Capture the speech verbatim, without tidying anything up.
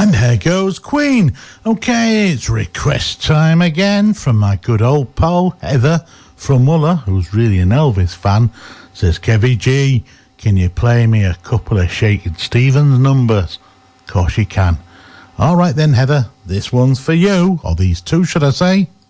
And there goes Queen. Okay, it's request time again from my good old pal Heather from Muller, who's really an Elvis fan. Says, Kevy G, can you play me a couple of Shakin' Stevens numbers? Of course you can. All right then, Heather, this one's for you, or these two, should I say?